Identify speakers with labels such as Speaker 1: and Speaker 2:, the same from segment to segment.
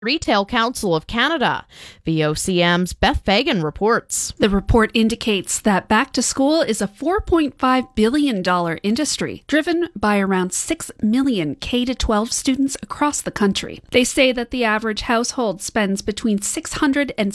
Speaker 1: Retail Council of Canada. VOCM's Beth Fagan reports.
Speaker 2: The report indicates that back to school is a $4.5 billion industry, driven by around 6 million K-12 students across the country. They say that the average household spends between $600 and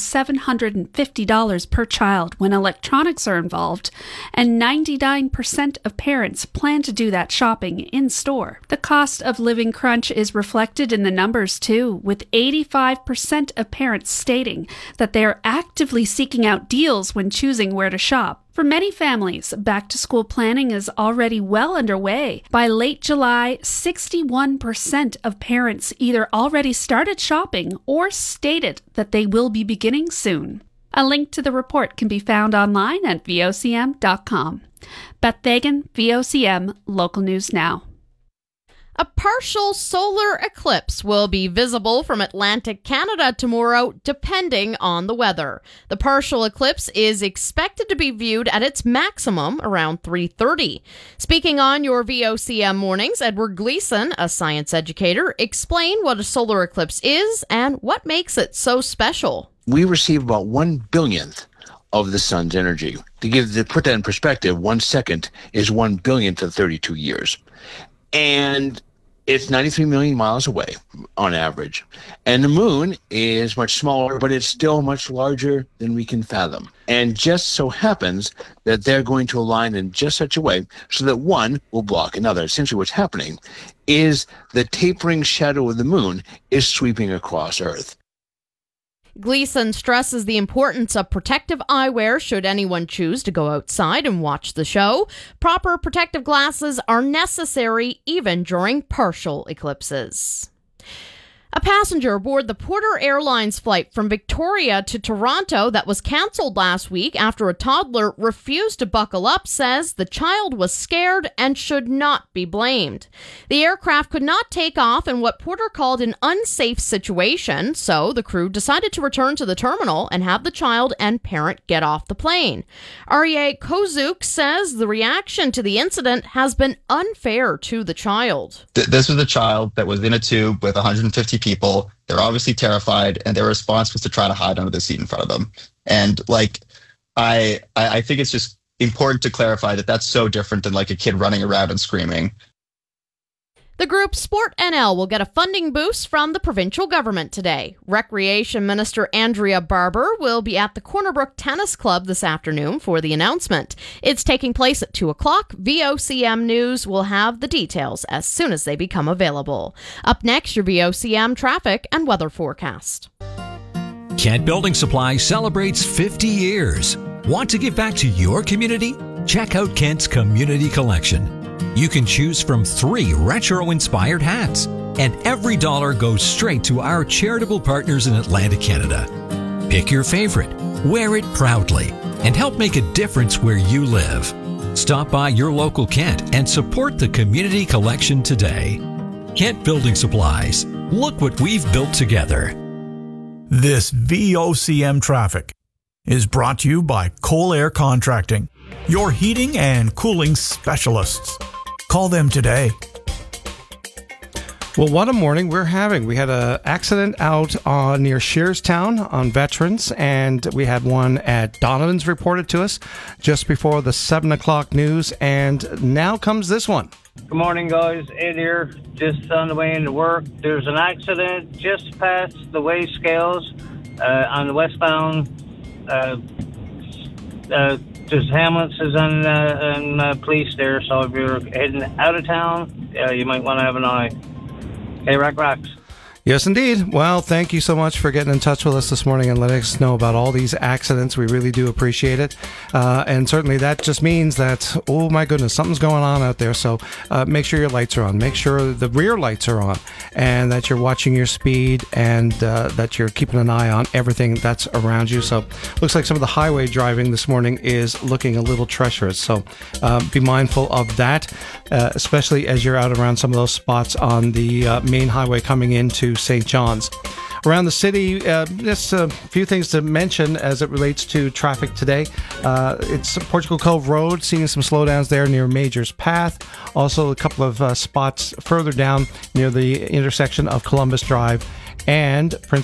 Speaker 2: $750 per child when electronics are involved, and 99% of parents plan to do that shopping in store. The cost of living crunch is reflected in the numbers too, with 85% of parents stating that they are actively seeking out deals when choosing where to shop. For many families, back-to-school planning is already well underway. By late July, 61% of parents either already started shopping or stated that they will be beginning soon. A link to the report can be found online at vocm.com. Beth Fagan, VOCM, Local News Now.
Speaker 1: A partial solar eclipse will be visible from Atlantic Canada tomorrow, depending on the weather. The partial eclipse is expected to be viewed at its maximum around 3:30. Speaking on your VOCM mornings, Edward Gleason, a science educator, explained what a solar eclipse is and what makes it so special.
Speaker 3: We receive about 1/billionth of the sun's energy. To put that in perspective, 1 second is 1/billionth of 32 years. And it's 93 million miles away on average. And the moon is much smaller, but it's still much larger than we can fathom. And just so happens that they're going to align in just such a way so that one will block another. Essentially what's happening is the tapering shadow of the moon is sweeping across Earth.
Speaker 1: Gleason stresses the importance of protective eyewear should anyone choose to go outside and watch the show. Proper protective glasses are necessary even during partial eclipses. A passenger aboard the Porter Airlines flight from Victoria to Toronto that was canceled last week after a toddler refused to buckle up says the child was scared and should not be blamed. The aircraft could not take off in what Porter called an unsafe situation, so the crew decided to return to the terminal and have the child and parent get off the plane. Aryeh Kozuk says the reaction to the incident has been unfair to the child.
Speaker 4: This was a child that was in a tube with 150 people. They're obviously terrified, and their response was to try to hide under the seat in front of them. And I think it's just important to clarify that that's so different than like a kid running around and screaming.
Speaker 1: The group Sport NL will get a funding boost from the provincial government today. Recreation Minister Andrea Barber will be at the Corner Brook Tennis Club this afternoon for the announcement. It's taking place at 2 o'clock. VOCM News will have the details as soon as they become available. Up next, your VOCM traffic and weather forecast.
Speaker 5: Kent Building Supply celebrates 50 years. Want to give back to your community? Check out Kent's Community Collection. You can choose from 3 retro-inspired hats, and every dollar goes straight to our charitable partners in Atlantic Canada. Pick your favorite, wear it proudly, and help make a difference where you live. Stop by your local Kent and support the Community Collection today. Kent Building Supplies. Look what we've built together.
Speaker 6: This VOCM traffic is brought to you by Cole Air Contracting, your heating and cooling specialists. Call them today.
Speaker 7: Well, what a morning we're having. We had an accident out near Shearstown on Veterans, and we had one at Donovan's reported to us just before the 7 o'clock news, and now comes this one.
Speaker 8: Good morning, guys. Ed here, just on the way into work. There's an accident just past the weigh scales on the westbound. There's ambulances and police there, so if you're heading out of town, you might want to have an eye. Hey, Rocks.
Speaker 7: Yes, indeed. Well, thank you so much for getting in touch with us this morning and letting us know about all these accidents. We really do appreciate it. And certainly that just means that, oh my goodness, something's going on out there. So make sure your lights are on. Make sure the rear lights are on and that you're watching your speed and that you're keeping an eye on everything that's around you. So looks like some of the highway driving this morning is looking a little treacherous. So be mindful of that, especially as you're out around some of those spots on the main highway coming into St. John's. Around the city, just a few things to mention as it relates to traffic today. It's Portugal Cove Road, seeing some slowdowns there near Major's Path. Also, a couple of spots further down near the intersection of Columbus Drive and Prince